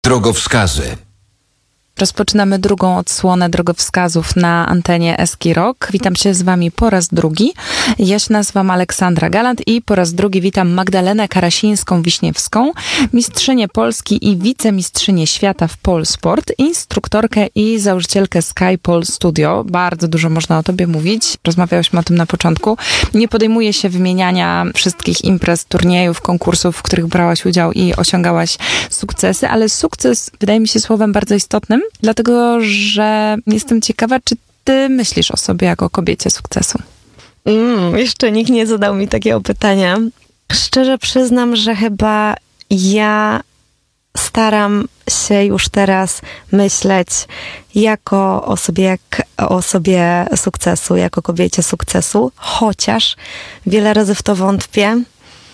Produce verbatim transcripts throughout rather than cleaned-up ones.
Drogowskazy. Rozpoczynamy drugą odsłonę drogowskazów na antenie Eski Rock. Witam się z wami po raz drugi. Ja się nazywam Aleksandra Galant i po raz drugi witam Magdalenę Karasińską-Wiśniewską, mistrzynię Polski i wicemistrzynię świata w Polsport, instruktorkę i założycielkę Sky Pole Studio. Bardzo dużo można o tobie mówić. Rozmawiałyśmy o tym na początku. Nie podejmuję się wymieniania wszystkich imprez, turniejów, konkursów, w których brałaś udział i osiągałaś sukcesy, ale sukces wydaje mi się słowem bardzo istotnym, dlatego, że jestem ciekawa, czy ty myślisz o sobie jako kobiecie sukcesu? Mm, jeszcze nikt nie zadał mi takiego pytania. Szczerze przyznam, że chyba ja staram się już teraz myśleć jako o sobie, jak o osobie sukcesu, jako kobiecie sukcesu, chociaż wiele razy w to wątpię.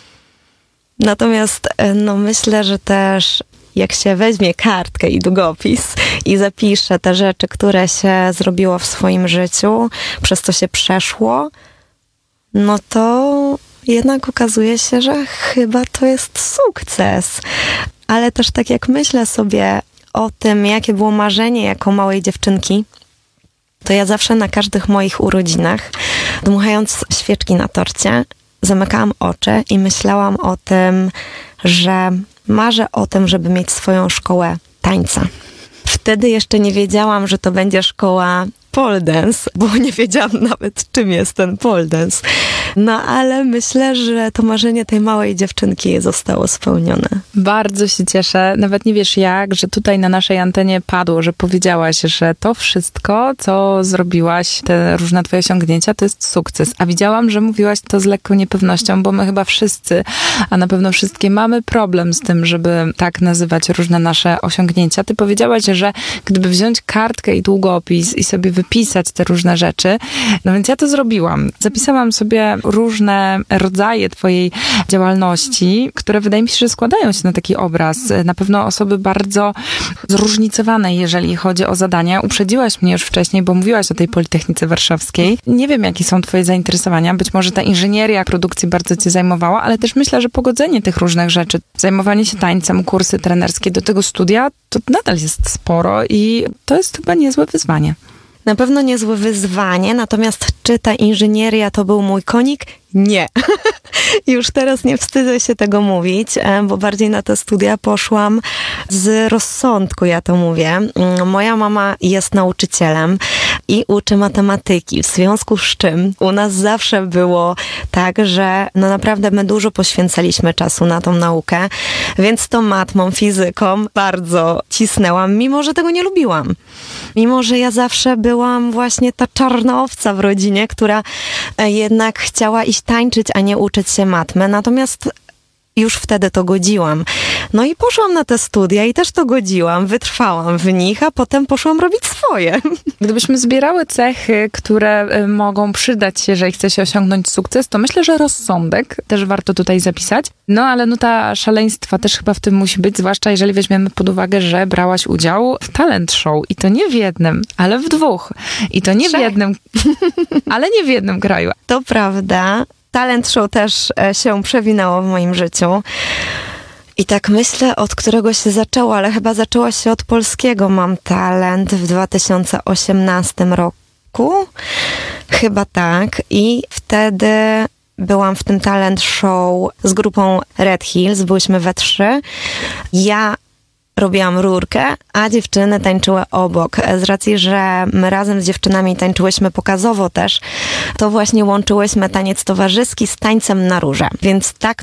Natomiast no, myślę, że też jak się weźmie kartkę i długopis i zapisze te rzeczy, które się zrobiło w swoim życiu, przez co się przeszło, no to jednak okazuje się, że chyba to jest sukces. Ale też tak jak myślę sobie o tym, jakie było marzenie jako małej dziewczynki, to ja zawsze na każdych moich urodzinach, dmuchając świeczki na torcie, zamykałam oczy i myślałam o tym, że marzę o tym, żeby mieć swoją szkołę tańca. Wtedy jeszcze nie wiedziałam, że to będzie szkoła pole dance, bo nie wiedziałam nawet, czym jest ten pole dance. No ale myślę, że to marzenie tej małej dziewczynki zostało spełnione. Bardzo się cieszę, nawet nie wiesz jak, że tutaj na naszej antenie padło, że powiedziałaś, że to wszystko, co zrobiłaś, te różne twoje osiągnięcia, to jest sukces. A widziałam, że mówiłaś to z lekką niepewnością, bo my chyba wszyscy, a na pewno wszystkie mamy problem z tym, żeby tak nazywać różne nasze osiągnięcia. Ty powiedziałaś, że gdyby wziąć kartkę i długopis i sobie wypisać te różne rzeczy, no więc ja to zrobiłam. Zapisałam sobie różne rodzaje twojej działalności, które wydaje mi się, że składają się na taki obraz. Na pewno osoby bardzo zróżnicowane, jeżeli chodzi o zadania. Uprzedziłaś mnie już wcześniej, bo mówiłaś o tej Politechnice Warszawskiej. Nie wiem, jakie są twoje zainteresowania. Być może ta inżynieria produkcji bardzo cię zajmowała, ale też myślę, że pogodzenie tych różnych rzeczy, zajmowanie się tańcem, kursy trenerskie, do tego studia, to nadal jest sporo i to jest chyba niezłe wyzwanie. Na pewno niezłe wyzwanie, natomiast czy ta inżynieria to był mój konik? Nie. Już teraz nie wstydzę się tego mówić, bo bardziej na te studia poszłam z rozsądku, ja to mówię. Moja mama jest nauczycielem i uczy matematyki, w związku z czym u nas zawsze było tak, że no naprawdę my dużo poświęcaliśmy czasu na tą naukę, więc tą matmą, fizyką bardzo cisnęłam, mimo że tego nie lubiłam. Mimo że ja zawsze byłam właśnie ta czarna owca w rodzinie, która jednak chciała iść tańczyć, a nie uczyć się matmy. Natomiast już wtedy to godziłam. No i poszłam na te studia i też to godziłam, wytrwałam w nich, a potem poszłam robić swoje. Gdybyśmy zbierały cechy, które mogą przydać się, jeżeli chce się osiągnąć sukces, to myślę, że rozsądek też warto tutaj zapisać. No ale nuta szaleństwa też chyba w tym musi być, zwłaszcza jeżeli weźmiemy pod uwagę, że brałaś udział w talent show i to nie w jednym, ale w dwóch. I to nie w jednym, ale nie w jednym kraju. To prawda. Talent show też się przewinęło w moim życiu. I tak myślę, od którego się zaczęło, ale chyba zaczęło się od polskiego Mam Talent w dwa tysiące osiemnastym roku. Chyba tak. I wtedy byłam w tym talent show z grupą Red Hills. Byłyśmy we trzy. Ja robiłam rurkę, a dziewczyny tańczyły obok. Z racji, że my razem z dziewczynami tańczyłyśmy pokazowo też, to właśnie łączyłyśmy taniec towarzyski z tańcem na rurze. Więc tak